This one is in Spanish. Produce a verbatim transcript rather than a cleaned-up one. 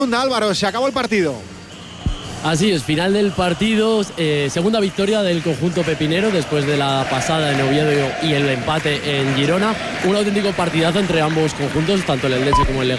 Álvaro, se acabó el partido. Así es, final del partido, eh, segunda victoria del conjunto pepinero después de la pasada en Oviedo y el empate en Girona. Un auténtico partidazo entre ambos conjuntos, tanto el Eldense como el Leganés.